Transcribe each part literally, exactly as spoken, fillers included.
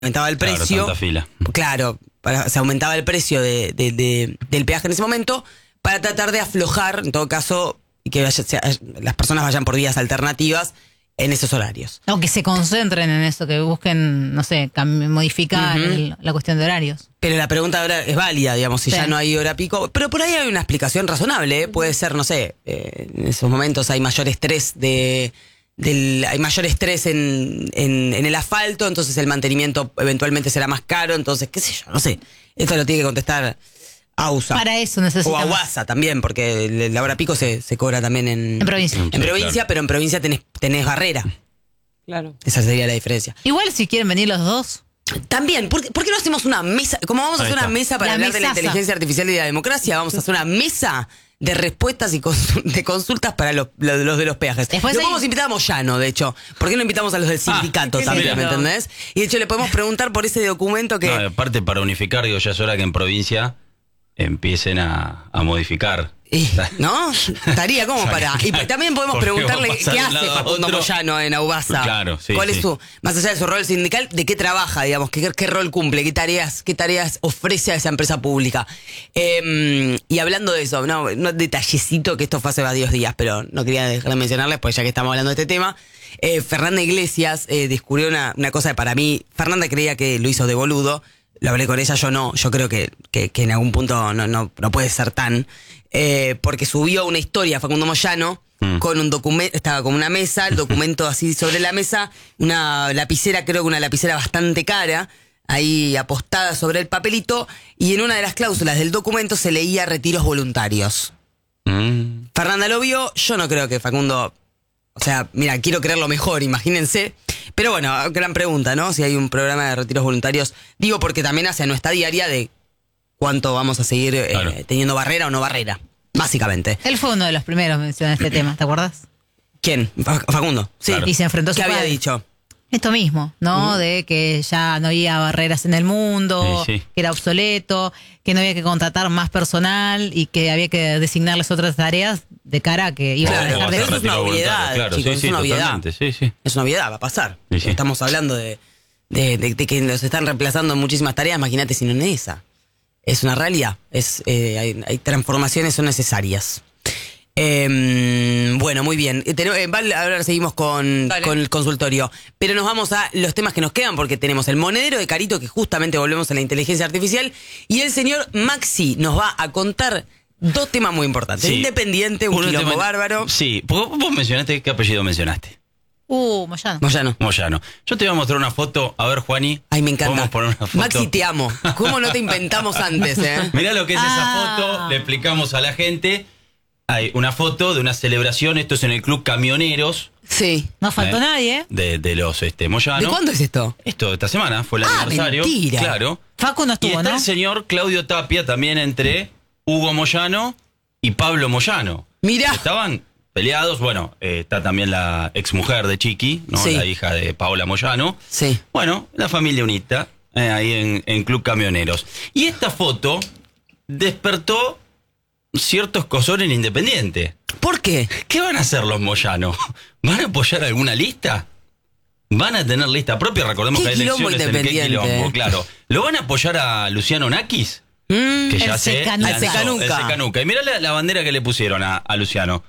aumentaba el precio. Claro, tanta fila. Claro, para, se aumentaba el precio de, de, de, del peaje en ese momento para tratar de aflojar, en todo caso, y que vaya, sea, las personas vayan por vías alternativas en esos horarios. O que se concentren en eso, que busquen, no sé, modificar uh-huh. el, la cuestión de horarios. Pero la pregunta ahora es válida, digamos, si sí. ya no hay hora pico. Pero por ahí hay una explicación razonable, ¿eh? Puede ser, no sé, eh, en esos momentos hay mayor estrés de... Del, hay mayor estrés en, en, en el asfalto, entonces el mantenimiento eventualmente será más caro, entonces, qué sé yo, no sé. Esto lo tiene que contestar AUSA. Para eso necesitamos. O AUASA también, porque la hora pico se, se cobra también en, en provincia. En, en provincia, claro. Pero en provincia tenés, tenés barrera. Claro. Esa sería la diferencia. Igual si quieren venir los dos. También, ¿por qué, ¿por qué no hacemos una mesa? Como vamos a hacer una mesa para la hablar mesaza. de la inteligencia artificial y de la democracia, vamos a hacer una mesa de respuestas y consul- de consultas para los, los, los de los peajes. Después lo hay... podemos invitar a Moyano, de hecho. ¿Por qué no invitamos a los del sindicato ah, también, lindo. ¿me entendés? Y de hecho le podemos preguntar por ese documento que... No, aparte para unificar, digo, ya es hora que en provincia empiecen a, a modificar. Y, ¿no? Estaría como para... Y también podemos preguntarle qué hace Facundo Moyano en AUBASA. Claro, sí. ¿Cuál sí. es su, más allá de su rol sindical, de qué trabaja, digamos, qué, qué rol cumple, qué tareas, qué tareas ofrece a esa empresa pública? Eh, y hablando de eso, no, no detallecito que esto fue hace varios días, pero no quería dejar de mencionarles, pues ya que estamos hablando de este tema. Eh, Fernanda Iglesias eh, descubrió una, una cosa que para mí, Fernanda creía que lo hizo de boludo. Lo hablé con ella, yo no, yo creo que, que, que en algún punto no, no, no puede ser tan, eh, porque subió una historia Facundo Moyano mm. con un documento, estaba con una mesa, el documento así sobre la mesa, una lapicera, creo que una lapicera bastante cara, ahí apostada sobre el papelito, y en una de las cláusulas del documento se leía retiros voluntarios. Mm. Fernanda lo vio, yo no creo que Facundo... O sea, mira, quiero creerlo mejor, imagínense. Pero bueno, gran pregunta, ¿no? Si hay un programa de retiros voluntarios. Digo porque también hace nuestra diaria de cuánto vamos a seguir eh, claro. teniendo barrera o no barrera, básicamente. Él fue uno de los primeros en mencionar este tema, ¿te acuerdas? ¿Quién? Facundo. Sí. Claro. Y se enfrentó a su ¿Qué padre. había dicho? Esto mismo, ¿no? Uh-huh. De que ya no había barreras en el mundo, sí, sí. que era obsoleto, que no había que contratar más personal y que había que designarles otras tareas de cara a que iban claro, a dejar de... Eso es una obviedad, claro, chicos, sí, sí, es una obviedad. Sí, sí. Es una obviedad, va a pasar. Sí, sí. Estamos hablando de, de, de, de que los están reemplazando en muchísimas tareas, imagínate si no en esa. Es una realidad, es eh, hay, hay transformaciones, son necesarias. Eh, bueno, muy bien. Eh, vale, ahora seguimos con, con el consultorio. Pero nos vamos a los temas que nos quedan, porque tenemos el monedero de Carito, que justamente volvemos a la inteligencia artificial, y el señor Maxi nos va a contar dos temas muy importantes. Sí. El Independiente, un, un quilombo tema, bárbaro. Sí, vos, vos mencionaste, ¿qué apellido mencionaste? Uh, Moyano. Moyano. Moyano. Yo te voy a mostrar una foto. A ver, Juani. Ay, me encanta. Vamos a poner una foto. Maxi, te amo. ¿Cómo no te inventamos antes, eh? Mirá lo que es ah. esa foto. Le explicamos a la gente. Hay una foto de una celebración. Esto es en el Club Camioneros. Sí. No faltó eh, nadie, ¿eh? De, de los este, Moyano. ¿De cuándo es esto? Esto, esta semana. Fue el ah, aniversario. Mentira. Claro. Facu no estuvo, y está ¿no? el señor Claudio Tapia también entre Hugo Moyano y Pablo Moyano. Mirá. Estaban peleados. Bueno, eh, está también la exmujer de Chiqui, ¿no? Sí. La hija de Paola Moyano. Sí. Bueno, la familia unita, eh, ahí en, en Club Camioneros. Y esta foto despertó ciertos cosores en Independiente. ¿Por qué? ¿Qué van a hacer los Moyano? ¿Van a apoyar alguna lista? ¿Van a tener lista propia? Recordemos ¿Qué que hay quilombo elecciones en qué Independiente? quilombo, claro. ¿Lo van a apoyar a Luciano Nakis? Mm, Que ya el se Secanuca. lanzó, El Secanuca. el Secanuca. Y mirá la, la bandera que le pusieron a, a Luciano.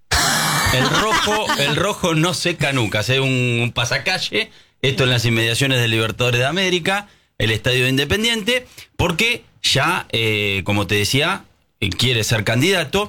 El rojo, el rojo no Secanuca, es un, un pasacalle. Esto en las inmediaciones del Libertadores de América, el Estadio de Independiente, porque ya, eh, como te decía, eh, quiere ser candidato.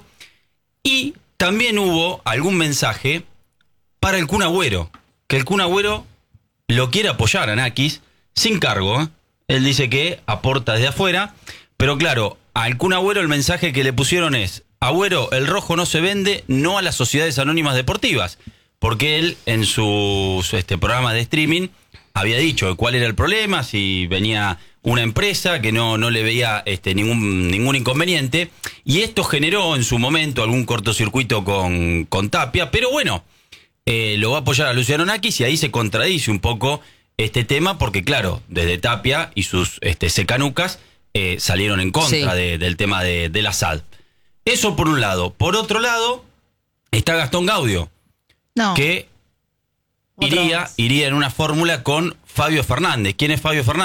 Y también hubo algún mensaje para el Kun Agüero, que el Kun Agüero lo quiere apoyar a Nakis sin cargo, ¿eh? Él dice que aporta desde afuera, pero claro, al Kun Agüero el mensaje que le pusieron es: Agüero, el rojo no se vende, no a las sociedades anónimas deportivas, porque él en sus este, programas de streaming había dicho cuál era el problema, si venía una empresa que no, no le veía este, ningún, ningún inconveniente, y esto generó en su momento algún cortocircuito con, con Tapia, pero bueno, eh, lo va a apoyar a Luciano Nakis, y ahí se contradice un poco este tema, porque claro, desde Tapia y sus este, secanucas eh, salieron en contra Sí. de, del tema de, del Assad. Eso por un lado. Por otro lado, está Gastón Gaudio, No. que Otro iría, más. iría en una fórmula con Fabio Fernández. ¿Quién es Fabio Fernández?